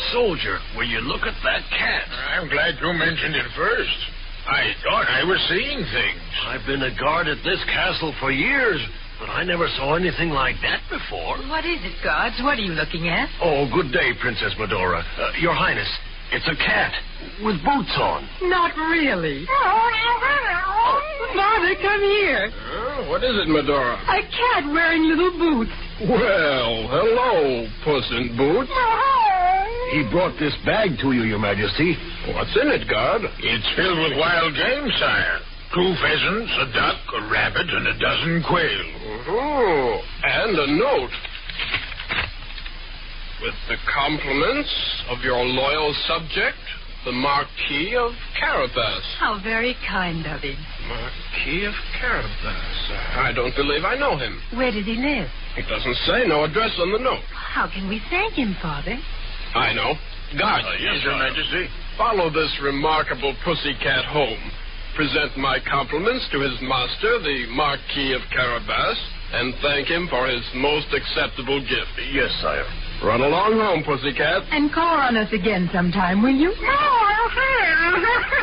soldier, will you look at that cat? I'm glad you mentioned it first. I thought I was seeing things. I've been a guard at this castle for years, but I never saw anything like that before. What is it, guards? What are you looking at? Oh, good day, Princess Medora. Your Highness, it's a cat with boots on. Not really. Father, come here. What is it, Medora? A cat wearing little boots. Well, hello, Puss in Boots. He brought this bag to you, Your Majesty. What's in it, guard? It's filled with wild game, sire. 2 pheasants, a duck, a rabbit, and a dozen quail. Oh, and a note. With the compliments of your loyal subject, the Marquis of Carabas. How very kind of him. Marquis of Carabas. I don't believe I know him. Where does he live? It doesn't say, no address on the note. How can we thank him, Father? I know. Guard, Yes, Your Majesty. follow this remarkable pussycat home. Present my compliments to his master, the Marquis of Carabas, and thank him for his most acceptable gift. Yes, sire. Run along home, pussycat. And call on us again sometime, will you?